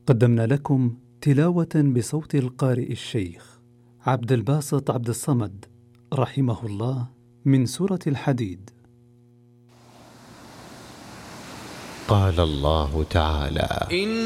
قدمنا لكم تلاوة بصوت القارئ الشيخ عبد الباسط عبد الصمد رحمه الله من سورة الحديد. قال الله تعالى: